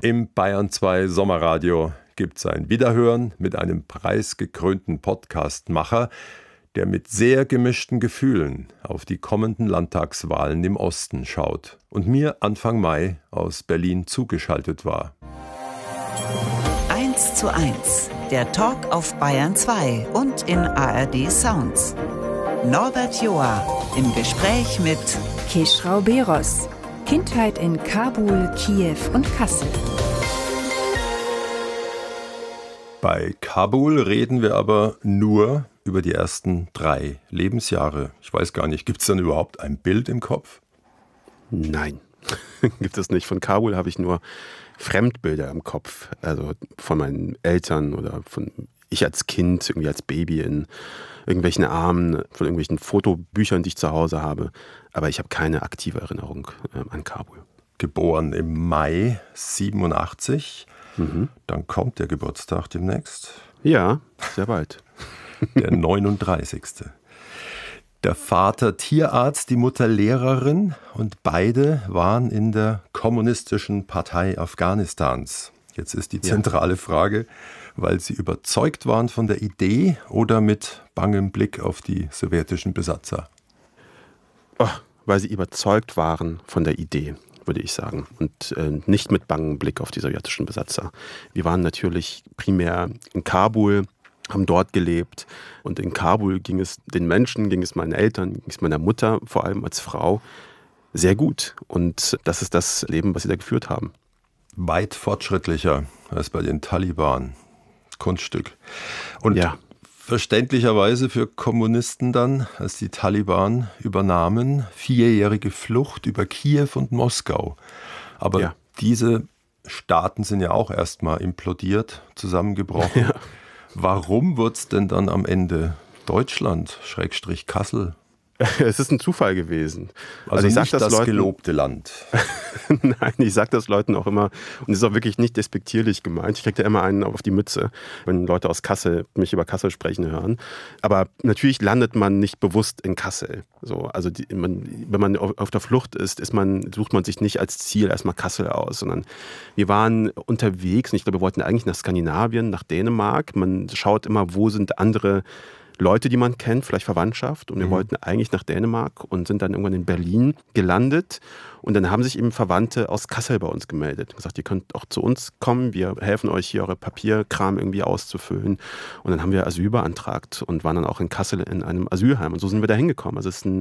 Im Bayern 2 Sommerradio gibt es ein Wiederhören mit einem preisgekrönten Podcastmacher, der mit sehr gemischten Gefühlen auf die kommenden Landtagswahlen im Osten schaut und mir Anfang Mai aus Berlin zugeschaltet war. 1:1, der Talk auf Bayern 2 und in ARD Sounds. Norbert Joa im Gespräch mit Keschrau Beros. Kindheit in Kabul, Kiew und Kassel. Bei Kabul reden wir aber nur über die ersten 3 Lebensjahre. Ich weiß gar nicht, gibt es dann überhaupt ein Bild im Kopf? Nein, gibt es nicht. Von Kabul habe ich nur Fremdbilder im Kopf. Also von meinen Eltern oder von ich als Kind, irgendwie als Baby in irgendwelchen Armen, von irgendwelchen Fotobüchern, die ich zu Hause habe. Aber ich habe keine aktive Erinnerung an Kabul. Geboren im Mai 87. Dann kommt der Geburtstag demnächst. Ja, sehr bald. Der 39. Der Vater Tierarzt, die Mutter Lehrerin und beide waren in der Kommunistischen Partei Afghanistans. Jetzt ist die zentrale Frage, weil sie überzeugt waren von der Idee oder mit bangem Blick auf die sowjetischen Besatzer? Weil sie überzeugt waren von der Idee, würde ich sagen. Und nicht mit bangem Blick auf die sowjetischen Besatzer. Wir waren natürlich primär in Kabul, haben dort gelebt. Und in Kabul ging es den Menschen, ging es meinen Eltern, ging es meiner Mutter, vor allem als Frau, sehr gut. Und das ist das Leben, was sie da geführt haben. Weit fortschrittlicher als bei den Taliban. Kunststück. Und verständlicherweise für Kommunisten dann, als die Taliban übernahmen, 4-jährige Flucht über Kiew und Moskau. Aber diese Staaten sind ja auch erstmal implodiert, zusammengebrochen. Ja. Warum wird es denn dann am Ende Deutschland, / Kassel? Es ist ein Zufall gewesen. Also ich nicht das gelobte Land. Nein, ich sage das Leuten auch immer, und es ist auch wirklich nicht despektierlich gemeint. Ich kriege da immer einen auf die Mütze, wenn Leute aus Kassel mich über Kassel sprechen hören. Aber natürlich landet man nicht bewusst in Kassel. So, also wenn man auf der Flucht ist, sucht man sich nicht als Ziel erstmal Kassel aus, sondern wir waren unterwegs und ich glaube, wir wollten eigentlich nach Skandinavien, nach Dänemark. Man schaut immer, wo sind andere Leute, die man kennt, vielleicht Verwandtschaft. Und wir wollten eigentlich nach Dänemark und sind dann irgendwann in Berlin gelandet. Und dann haben sich eben Verwandte aus Kassel bei uns gemeldet. Und gesagt, ihr könnt auch zu uns kommen, wir helfen euch hier eure Papierkram irgendwie auszufüllen. Und dann haben wir Asyl beantragt und waren dann auch in Kassel in einem Asylheim. Und so sind wir da hingekommen. Also es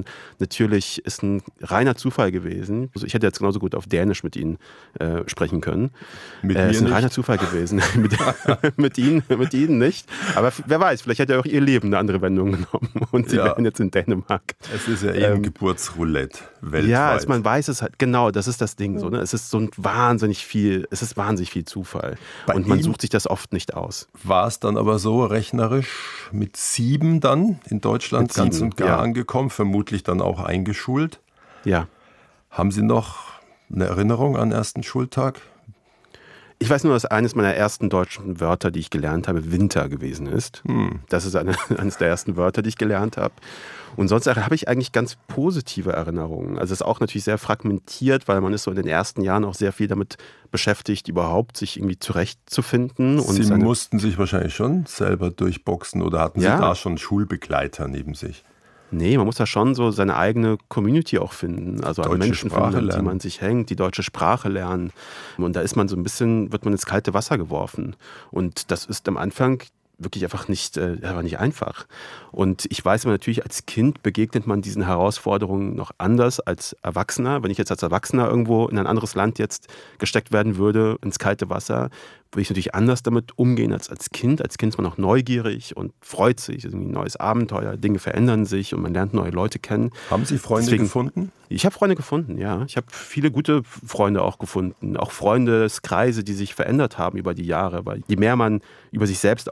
ist ein reiner Zufall gewesen. Also ich hätte jetzt genauso gut auf Dänisch mit Ihnen sprechen können. Mit mir ist ein nicht. reiner Zufall gewesen. mit Ihnen nicht. Aber wer weiß, vielleicht hätte auch Ihr Leben eine andere Wendung genommen. Und Sie wären jetzt in Dänemark. Es ist ja eben Geburtsroulette weltweit. Ja, also man weiß es halt. Genau, das ist das Ding. So, ne? Es ist wahnsinnig viel Zufall. Und man sucht sich das oft nicht aus. War es dann aber so rechnerisch mit 7 dann in Deutschland ganz und gar angekommen, vermutlich dann auch eingeschult? Ja. Haben Sie noch eine Erinnerung an den ersten Schultag? Ich weiß nur, dass eines meiner ersten deutschen Wörter, die ich gelernt habe, Winter gewesen ist. Das ist eines der ersten Wörter, die ich gelernt habe. Und sonst habe ich eigentlich ganz positive Erinnerungen. Also es ist auch natürlich sehr fragmentiert, weil man ist so in den ersten Jahren auch sehr viel damit beschäftigt, überhaupt sich irgendwie zurechtzufinden. Und Sie mussten sich wahrscheinlich schon selber durchboxen oder hatten Sie da schon Schulbegleiter neben sich? Nee, man muss da schon so seine eigene Community auch finden. Also an Menschen finden, die man sich hängt, die deutsche Sprache lernen. Und da ist man so ein bisschen, wird man ins kalte Wasser geworfen. Und das ist am Anfang wirklich einfach nicht einfach. Und ich weiß aber natürlich, als Kind begegnet man diesen Herausforderungen noch anders als Erwachsener. Wenn ich jetzt als Erwachsener irgendwo in ein anderes Land jetzt gesteckt werden würde, ins kalte Wasser, würde ich natürlich anders damit umgehen als Kind. Als Kind ist man auch neugierig und freut sich. Irgendwie ein neues Abenteuer, Dinge verändern sich und man lernt neue Leute kennen. Haben Sie Freunde gefunden? Ich habe Freunde gefunden, ja. Ich habe viele gute Freunde auch gefunden. Auch Freundeskreise, die sich verändert haben über die Jahre. Weil je mehr man über sich selbst